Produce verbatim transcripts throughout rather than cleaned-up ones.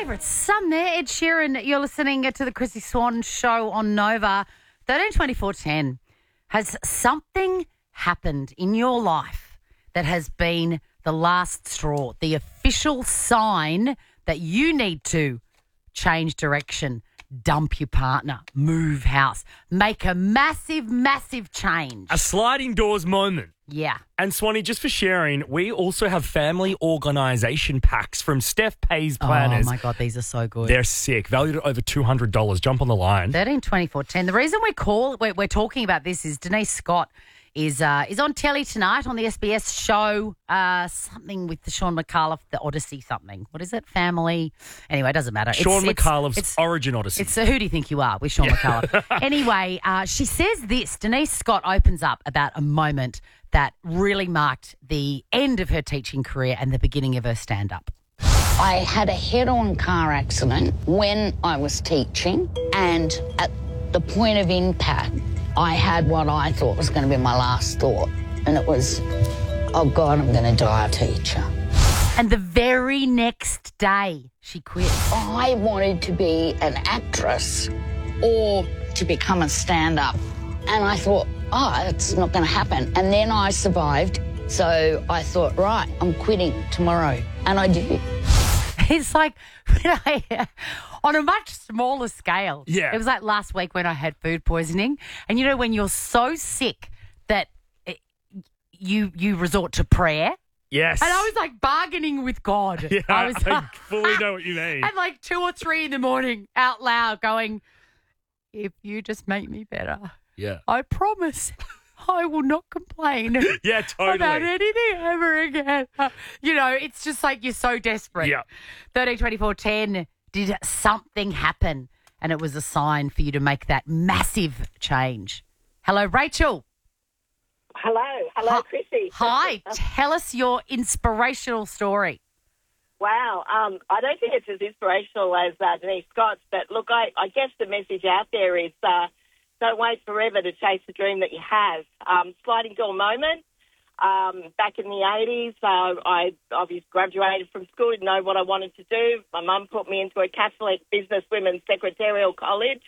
favourite son there, Ed Sheeran. You're listening to the Chrissy Swan Show on Nova. thirteen twenty-four ten. Has something happened in your life that has been the last straw, the official sign that you need to change direction, dump your partner, move house, make a massive, massive change? A sliding doors moment. Yeah. And Swanee, just for sharing, we also have family organisation packs from Steph Pays Planners. Oh, my God, these are so good. They're sick. Valued at over two hundred dollars. Jump on the line. thirteen twenty-four ten. The reason we call we're, we're talking about this is Denise Scott is uh, is on telly tonight on the S B S show, uh, something with the Sean McAuliffe, the Odyssey something. What is it? Family. Anyway, it doesn't matter. Sean it's, McAuliffe's it's, Origin Odyssey. It's uh, Who Do You Think You Are with Sean McAuliffe. Anyway, uh, she says this. Denise Scott opens up about a moment that really marked the end of her teaching career and the beginning of her stand-up. I had a head-on car accident when I was teaching, and at the point of impact, I had what I thought was going to be my last thought, and it was, oh, God, I'm going to die a teacher. And the very next day, she quit. I wanted to be an actress or to become a stand-up, and I thought, oh, it's not going to happen. And then I survived, so I thought, right, I'm quitting tomorrow, and I did. It's like when I, on a much smaller scale. Yeah. It was like last week when I had food poisoning. And you know, when you're so sick that it, you you resort to prayer. Yes. And I was like bargaining with God. Yeah, I was I fully know what you mean. At like two or three in the morning out loud going, if you just make me better, Yeah. I promise I will not complain Yeah, totally. about anything ever again. You know, it's just like you're so desperate. Yeah. thirteen twenty-four ten, did something happen? And it was a sign for you to make that massive change. Hello, Rachel. Hello. Hello, Hi- Chrissy. Hi. Tell us your inspirational story. Wow. Um, I don't think it's as inspirational as uh, Denise Scott's, but look, I, I guess the message out there is uh, don't wait forever to chase the dream that you have. Um, sliding door moment. Um, back in the eighties, uh, I obviously graduated from school, didn't know what I wanted to do. My mum put me into a Catholic business women's secretarial college,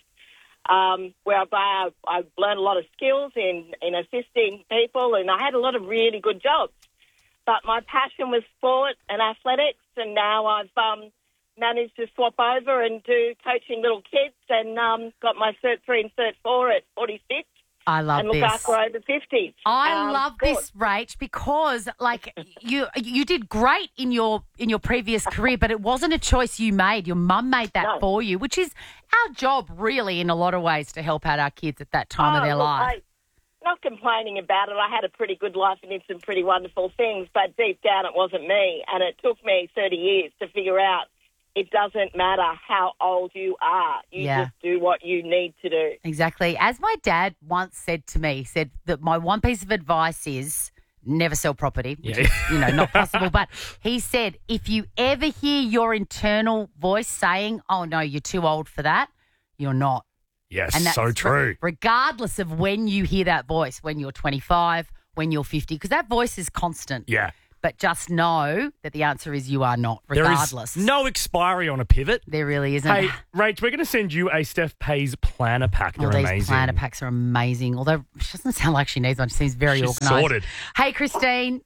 um, where I, I learned a lot of skills in, in assisting people, and I had a lot of really good jobs. But my passion was sport and athletics, and now I've um, managed to swap over and do coaching little kids, and um, got my Cert three and Cert four at forty-six. I love and look this. after over fifty. I Um, love sport. this, Rach, because like you you did great in your in your previous career, but it wasn't a choice you made. Your mum made that No. for you, which is our job really in a lot of ways to help out our kids at that time Oh, of their look, life. I, not complaining about it. I had a pretty good life and did some pretty wonderful things, but deep down it wasn't me. And it took me thirty years to figure out it doesn't matter how old you are. You Yeah. just do what you need to do. Exactly. As my dad once said to me, he said that my one piece of advice is never sell property, which Yeah. is, you know, not possible. But he said, if you ever hear your internal voice saying, oh, no, you're too old for that, you're not. Yes, And that's so true. re- regardless of when you hear that voice, when you're twenty-five, when you're fifty, because that voice is constant. Yeah. But just know that the answer is you are not, There is regardless. no expiry on a pivot. There really isn't. Hey, Rach, we're going to send you a Steph Pays planner pack. They're All these amazing. planner packs are amazing. Although she doesn't sound like she needs one. She seems very She's organised. sorted. Hey, Christine,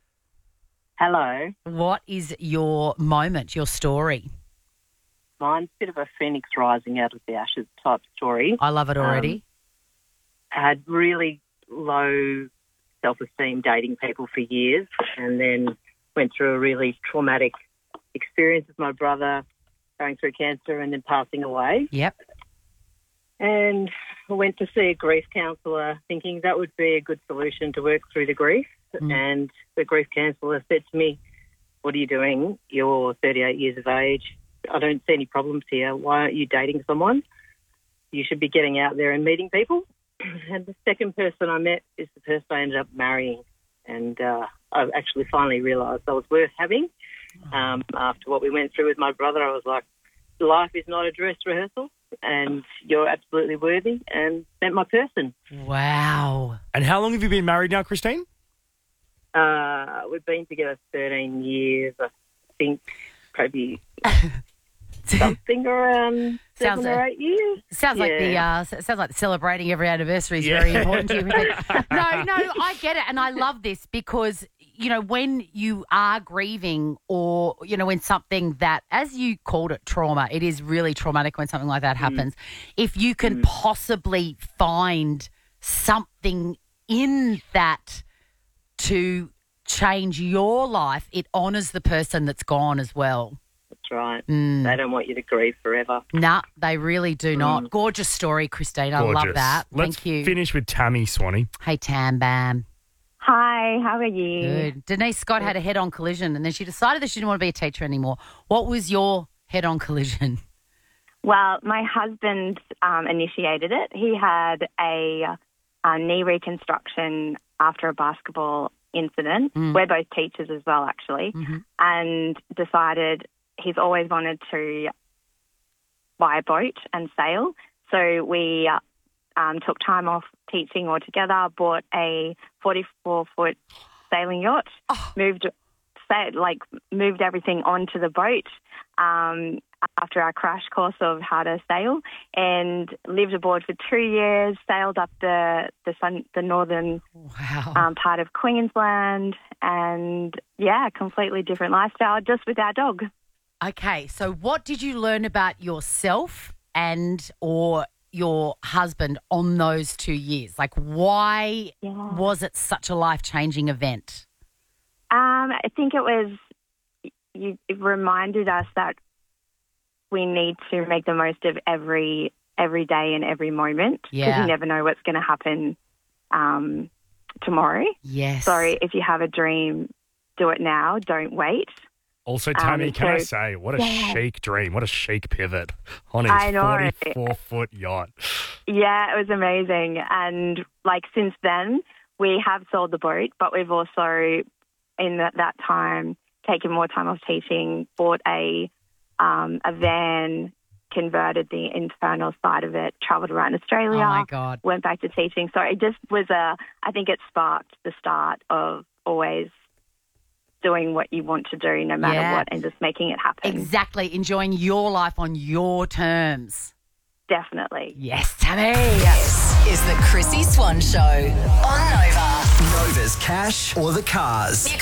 Hello. what is your moment, your story? Mine's a bit of a phoenix rising out of the ashes type story. I love it already. I had really low self-esteem dating people for years, and then went through a really traumatic experience with my brother going through cancer and then passing away. Yep. And I went to see a grief counsellor thinking that would be a good solution to work through the grief. Mm. And the grief counsellor said to me, what are you doing? You're thirty-eight years of age. I don't see any problems here. Why aren't you dating someone? You should be getting out there and meeting people. And the second person I met is the person I ended up marrying. And uh, I actually finally realised I was worth having. Um, after what we went through with my brother, I was like, life is not a dress rehearsal, and you're absolutely worthy, and met my person. Wow. And how long have you been married now, Christine? Uh, we've been together thirteen years, I think, probably something around Sounds seven or eight years. Sounds like the Yeah. uh, s- sounds like celebrating every anniversary is Yeah. very important to you. No, no, I get it, and I love this because you know when you are grieving, or you know when something that, as you called it, trauma, it is really traumatic when something like that happens. If you can possibly find something in that to change your life, it honours the person that's gone as well. That's right. Mm. They don't want you to grieve forever. Nah, they really do not. Gorgeous story, Christine. I love Gorgeous. that. Let's Thank you. finish with Tammy, Swanee. Hey, Tam Bam. Hi, how are you? Good. Denise Scott had a head-on collision and then she decided that she didn't want to be a teacher anymore. What was your head-on collision? Well, my husband um, initiated it. He had a, a knee reconstruction after a basketball incident. Mm. We're both teachers as well, actually, Mhm. and decided he's always wanted to buy a boat and sail. So we um, took time off teaching altogether, bought a forty-four foot sailing yacht, Oh. moved sa- like moved everything onto the boat um, after our crash course of how to sail, and lived aboard for two years. Sailed up the the, sun, the northern Wow. um, part of Queensland, and yeah, completely different lifestyle just with our dog. Okay, so what did you learn about yourself and or your husband on those two years? Like, why Yeah. was it such a life-changing event? Um, I think it was, you, it reminded us that we need to make the most of every every day and every moment, because Yeah. you never know what's going to happen um, tomorrow. Yes. So if you have a dream, do it now. Don't wait. Also, Tammy, Um, can I so- say, what a Yeah. chic dream. What a chic pivot on his I know. forty-four foot yacht. Yeah, it was amazing. And like since then, we have sold the boat, but we've also, in that, that time, taken more time off teaching, bought a um, a van, converted the internal side of it, travelled around Australia. Oh, my God. Went back to teaching. So it just was a, I think it sparked the start of always doing what you want to do no matter Yeah. what, and just making it happen. Exactly. Enjoying your life on your terms. Definitely. Yes, Tammy. This is the Chrissy Swan Show on Nova. Nova's Cash or the Cars.